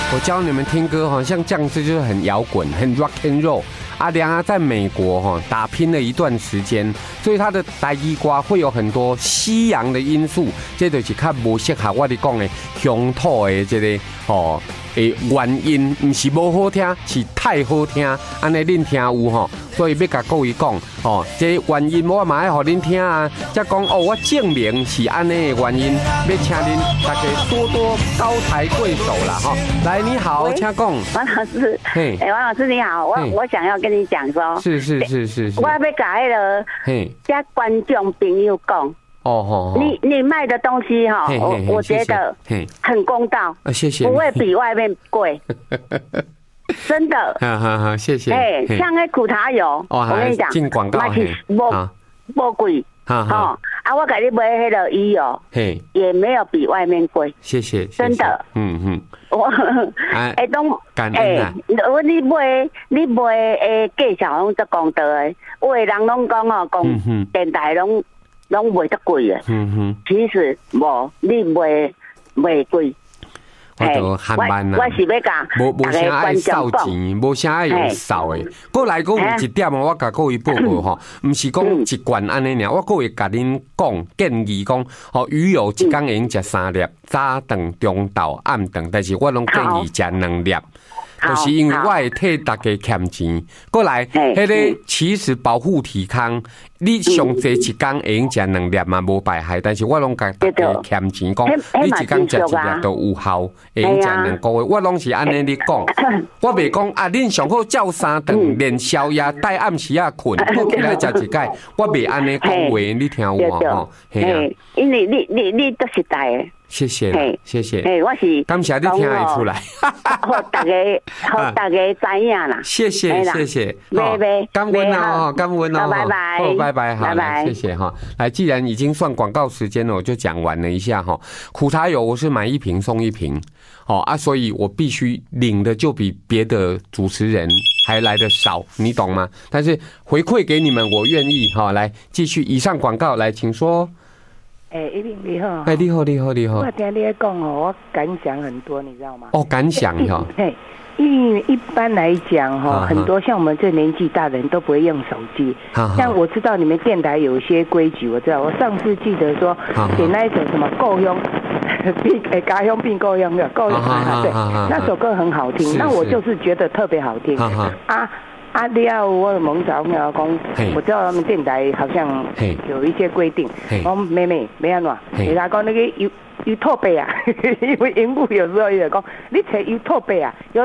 我教你们听歌哈，像这样子就是很摇滚，很 rock and roll。阿良啊，在美国哈打拼了一段时间，所以他的台语歌会有很多西洋的因素，这就是较无适合我哋讲的乡土的这个吼的原因，唔是无好听，是太好听，安尼恁听有吼，所以要甲各位讲吼，这原因我嘛要互恁听啊，才讲哦，我证明是安尼的原因，要请恁大家多多高抬贵手啦哈。来，你好，请讲。 王老师，王老师你好，我想要跟你讲说， 是， 我要甲迄个加观众朋友讲。哦，你卖的东西哈，我觉得很公道， 谢谢， 不会比外面贵，真的。 好，谢谢。 像那苦茶油，我跟你讲， 进广告， 不贵。啊，我给你买那个鱼油，也没有比外面贵。 谢谢， 真的。我感恩啊。 你买介绍拢做公道的，有的人拢讲哦，讲电台拢卖得贵的。其实无，你卖贵。 我就喊慢啦， 我是要讲， 无啥爱扫钱，无啥爱用扫的。过来讲有一点哦，我甲各位报告吼，唔是讲一罐安尼尔，我各位甲恁讲建议讲，吼鱼油一工会用食3粒，早顿、中昼、暗顿，但是我拢建议食2粒。就是因为我会替大家欠钱，过来，迄个其实保护体康，你上济一工会用食2粒嘛无败害，但是我拢甲大家欠钱讲，你一工食1粒都有效，会用食2个月，我拢是安尼你讲，我袂讲啊，恁上好照3顿，连宵夜带暗时啊困，我起来食一解，我袂安尼讲话，你听有无吼？ 嘿啊，因为你都实在的。 谢谢，谢谢。 我是感谢你听得出来， 好大家知影啦。 谢谢。感恩哦，感恩哦， 拜拜， 拜拜，好，来，谢谢哈。来，既然已经算广告时间了，我就讲完了一下哈。苦茶油我是买1瓶送1瓶，所以我必须领的就比别的主持人还来得少，你懂吗？但是回馈给你们，我愿意哈。来，继续以上广告，来，请说。 一定你好。 你好。 我听你在讲我感想很多，你知道吗？ 感想哈。 因为一般来讲很多像我们这年纪大的人都不会用手机。像我知道你们电台有一些规矩，我知道。我上次记得说点那一首什么故乡，家乡变故乡的故乡，对，那首歌很好听。那我就是觉得特别好听了我蒙找朋友讲，我知道他们电台好像有一些规定。我妹妹没安怎，人家讲那个YouTube 啊，因为英语有时候也讲，你查 YouTube 啊，有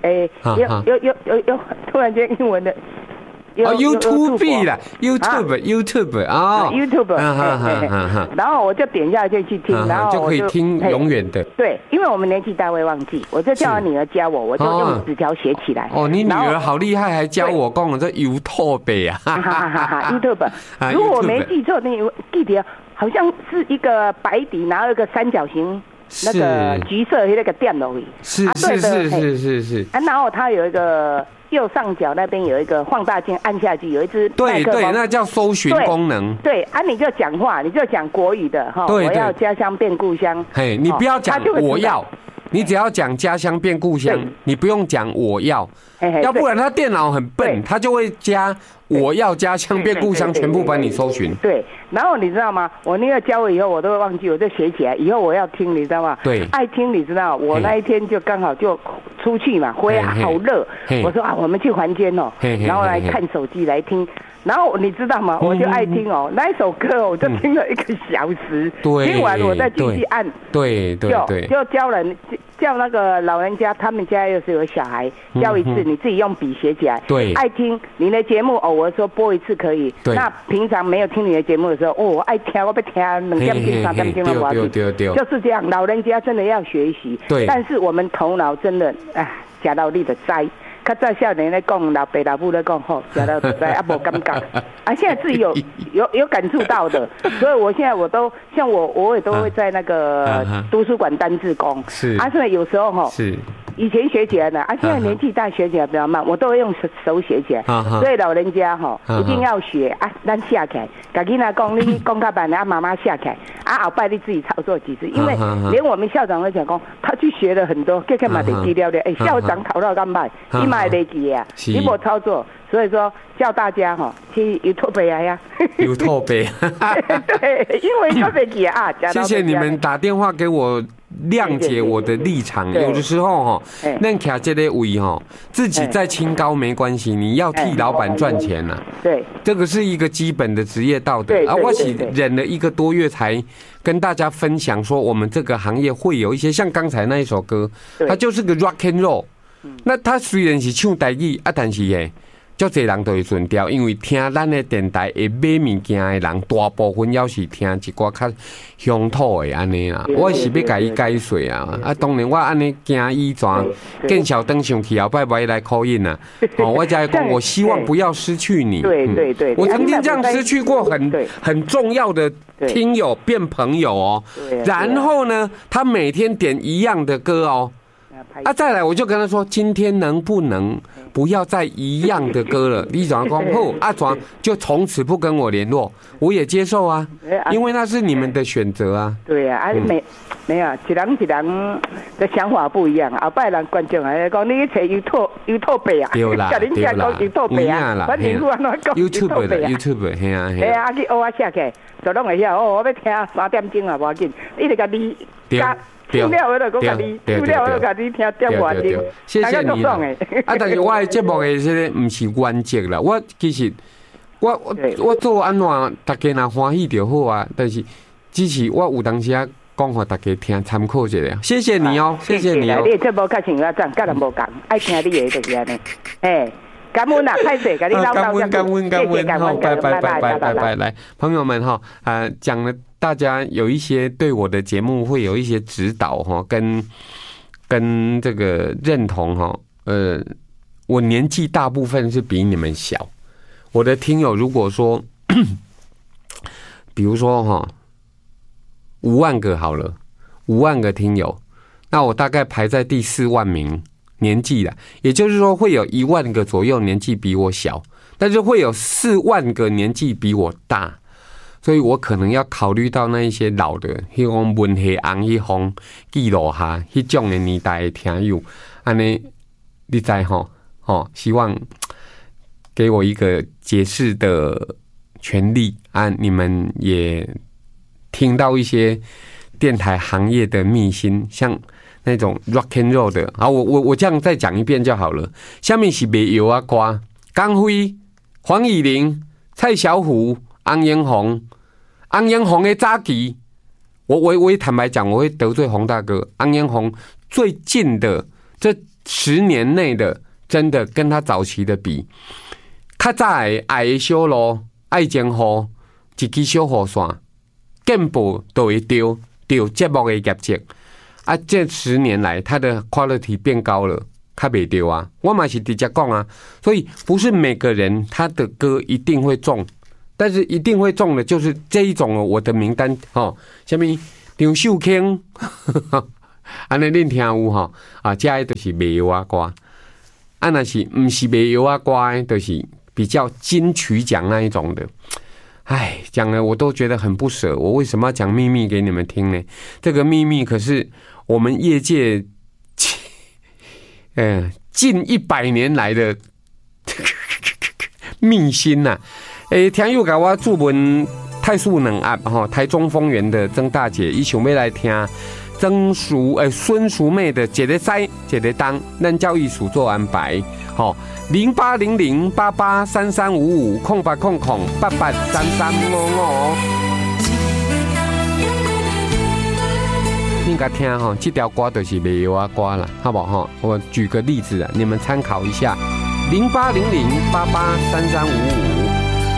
突然间英文的。 YouTube 啦 ，YouTube 啊 ，YouTube， 然后我就点下去听，然后就可以听永远的。 对，因为我们年纪大会忘记，我就叫我女儿教我，我就用纸条写起来。 你女儿好厉害，还教我讲这 YouTube 啊，YouTube。如果我没记错，那记得好像是一个白底，然后一个三角形。那个橘色那个电脑是， 然后它有一个右上角那边有一个放大镜，按下去有一只对，那叫搜寻功能。 对你就讲话，你就讲国语的哈，我要家乡变故乡。 你不要讲我要，你只要讲家乡变故乡，你不用讲我要，要不然他电脑很笨，他就会加我要家乡变故乡，全部帮你搜寻。 对，然后你知道吗？我那个教我以后，我都会忘记，我就写起来。以后我要听，你知道吗？ 对， 爱听，你知道？我那一天就刚好就出去嘛，回来好热，我说我们去环间哦，然后来看手机来听。然后你知道吗？我就爱听那一首歌，我就听了1个小时。听完我再继续按。 对， 就教人叫那个老人家，他们家又是有小孩，教一次，你自己用笔写起来。 对， 爱听你的节目我说播一次可以。那平常没有听你的节目的时候，我爱听，我被听2点听3点听了我就是这样。老人家真的要学习。对，但是我们头脑真的吃到你的灾。较早少年在讲，老爸老母在讲，吃到在无感觉。现在自己有感触到的，所以我现在我都像我也都会在那个图书馆单字工。是所以有时候以前学起来的啊，现在年纪大学起来比较慢，我都会用手写起来。所以老人家一定要学啊，咱下起来，家囡仔讲你讲到半啊，妈妈下起来啊，后摆你自己操作几次，因为连我们校长都讲他去学了很多，这个嘛得记了的。校长考到干嘛？你嘛得记啊，你无操作。所以说叫大家去 YouTube 呀 ，YouTube， 对，因为要被记啊。 谢谢你们打电话给我谅解我的立场。有的时候恁卡这个位自己再清高没关系，你要替老板赚钱呐。 对， 这个是一个基本的职业道德啊。我是忍了1个多月才跟大家分享说，我们这个行业会有一些像刚才那一首歌，它就是个 rock and roll。那它虽然是唱台语啊，但是足侪人都会顺调，因为听咱的电台会买物件的人，大部分要是听一寡较乡土的安尼啦。我是要甲伊解说啊，当然我安尼惊伊怎见小灯上去后摆来call in啊。我才讲，我希望不要失去你。 对， 我曾经这样失去过很重要的听友变朋友哦。然后呢，他每天点一样的歌哦。再来我就跟他说，今天能不能不要再一样的歌了？你怎样讲后转就从此不跟我联络，我也接受啊，因为那是你们的选择啊。 对啊，没有，一人的想法不一样。后摆人观众还讲你找YouTube啊， 对啦， 对啦，YouTube啊，反正你安怎讲 YouTube，嘿啊， 去学啊写起来，就拢会晓。我要听3点钟啊，无要紧，你得甲你加。对， 谢谢你。但是我的节目的这个不是原则啦，我其实我做安怎，大家若欢喜就好啊。但是只是我有当时啊讲给大家听参考一下。谢谢你哦，谢谢你哦。 你这无较像我讲，甲人无讲，爱听你的就是安尼。感恩啊，太谢，感恩， 好，拜，来，朋友们讲了。大家有一些对我的节目会有一些指导跟这个认同我年纪大部分是比你们小。我的听友如果说，比如说5万个好了，5万个听友，那我大概排在第4万名年纪了，也就是说会有1万个左右年纪比我小，但是会有4万个年纪比我大。所以我可能要考虑到那一些老的，迄种文黑红迄方记录下，迄种的年代的听友，安尼你知希望给我一个解释的权利啊！你们也听到一些电台行业的秘辛，像那种 rock and roll 的啊，我这样再讲一遍就好了。下面是卖药啊歌，江蕙、黄乙玲、蔡小虎、昂延红。昂延红的早期，我也坦白讲，我会得罪洪大哥。昂延红最近的这10年内的，真的跟他早期的比，较早的爱的小路、爱情雨、一支小雨伞，进步都会丢节目的业绩啊。这10年来，他的 quality 变高了，较袂丢啊。我嘛是直接讲啊，所以不是每个人他的歌一定会中。但是一定会中的就是这一种我的名单什么张秀卿，安尼恁听有这个就是卖药啊歌，若是不是卖药啊歌的，就是比较金曲奖那一种的。哎，讲了我都觉得很不舍。我为什么要讲秘密给你们听呢？这个秘密可是我们业界近100年来的秘辛呐。听友给我注文太素能啊，台中丰原的曾大姐，伊想要来听孙淑妹的一个西一个东，咱教育署做安排。08008833550800883355。应该听这条歌就是卖药啊歌啦，好不好？我举个例子啊，你们参考一下。0800883355。